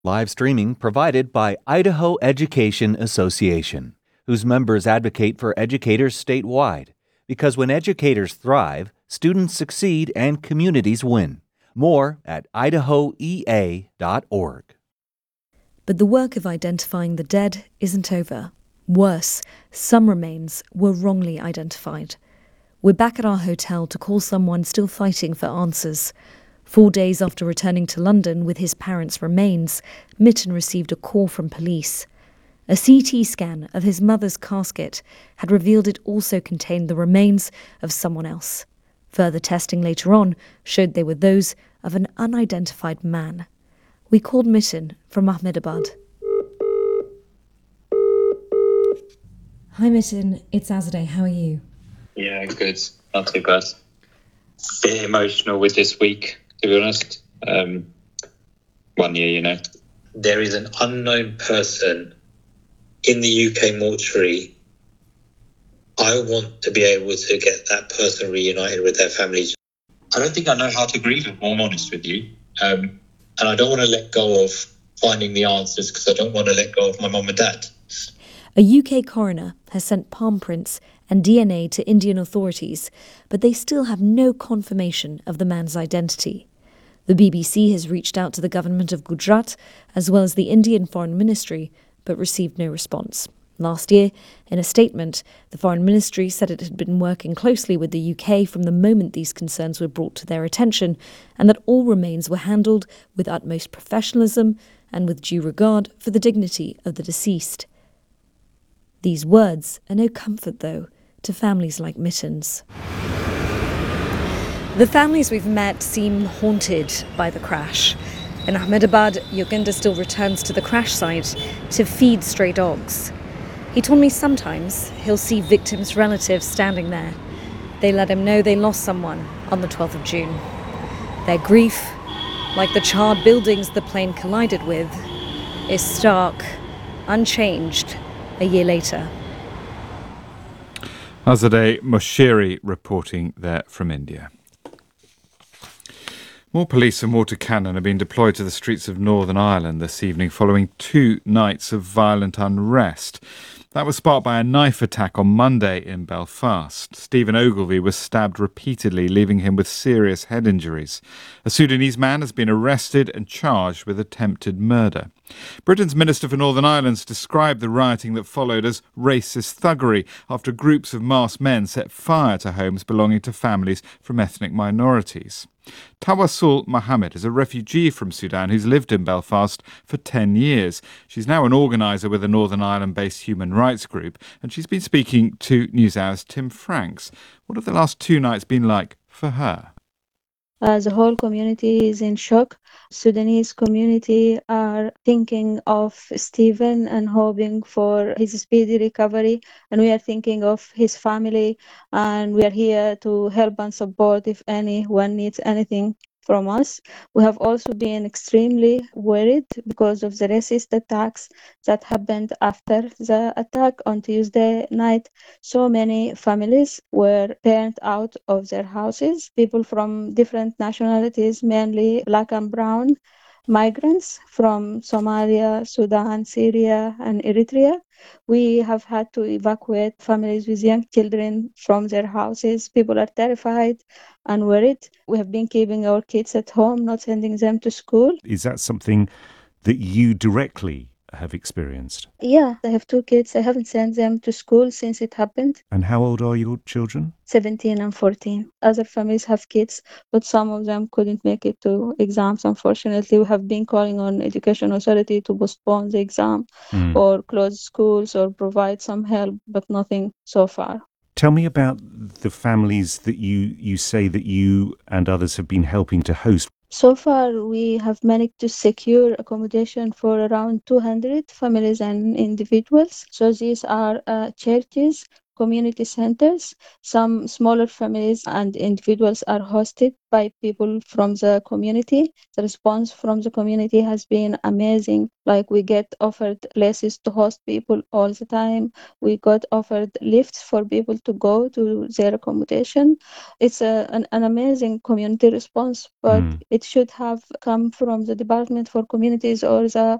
Live streaming provided by Idaho Education Association, whose members advocate for educators statewide. Because when educators thrive, students succeed and communities win. More at idahoea.org. But the work of identifying the dead isn't over. Worse, some remains were wrongly identified. We're back at our hotel to call someone still fighting for answers. 4 days after returning to London with his parents' remains, Mitten received a call from police. A CT scan of his mother's casket had revealed it also contained the remains of someone else. Further testing later on showed they were those of an unidentified man. We called Mitten from Ahmedabad. Hi Mitten, it's Azadeh. How are you? Yeah, good. Not too bad. Bit emotional with this week, to be honest. 1 year, you know. There is an unknown person in the UK mortuary. I want to be able to get that person reunited with their families. I don't think I know how to grieve, if I'm honest with you. And I don't want to let go of finding the answers because I don't want to let go of my mum and dad. A UK coroner has sent palm prints and DNA to Indian authorities, but they still have no confirmation of the man's identity. The BBC has reached out to the government of Gujarat as well as the Indian Foreign Ministry, but received no response. Last year, in a statement, the Foreign Ministry said it had been working closely with the UK from the moment these concerns were brought to their attention, and that all remains were handled with utmost professionalism and with due regard for the dignity of the deceased. These words are no comfort, though, to families like Mitten's. The families we've met seem haunted by the crash. In Ahmedabad, Yoginder still returns to the crash site to feed stray dogs. He told me sometimes he'll see victims' relatives standing there. They let him know they lost someone on the 12th of June. Their grief, like the charred buildings the plane collided with, is stark, unchanged a year later. Azadeh Moshiri reporting there from India. More police and water cannon have been deployed to the streets of Northern Ireland this evening following 2 nights of violent unrest. That was sparked by a knife attack on Monday in Belfast. Stephen Ogilvie was stabbed repeatedly, leaving him with serious head injuries. A Sudanese man has been arrested and charged with attempted murder. Britain's Minister for Northern Ireland described the rioting that followed as racist thuggery after groups of masked men set fire to homes belonging to families from ethnic minorities. Tawassul Mohammed is a refugee from Sudan who's lived in Belfast for 10 years. She's now an organiser with a Northern Ireland-based human rights group, and she's been speaking to NewsHour's Tim Franks. What have the last 2 nights been like for her? The whole community is in shock. Sudanese community are thinking of Stephen and hoping for his speedy recovery. And we are thinking of his family. And we are here to help and support if anyone needs anything from us. We have also been extremely worried because of the racist attacks that happened after the attack on Tuesday night. So many families were turned out of their houses. People from different nationalities, mainly black and brown, migrants from Somalia, Sudan, Syria, and Eritrea. We have had to evacuate families with young children from their houses. People are terrified and worried. We have been keeping our kids at home, not sending them to school. Is that something that you directly have experienced? Yeah, I have 2 kids. I haven't sent them to school since it happened. And how old are your children? 17 and 14. Other families have kids, but some of them couldn't make it to exams, unfortunately. We have been calling on Education Authority to postpone the exam or close schools or provide some help, but nothing so far. Tell me about the families that you say that you and others have been helping to host. So far, we have managed to secure accommodation for around 200 families and individuals. So these are churches, community centers. Some smaller families and individuals are hosted by people from the community. The response from the community has been amazing. Like, we get offered places to host people all the time. We got offered lifts for people to go to their accommodation. It's an amazing community response, but it should have come from the Department for Communities or the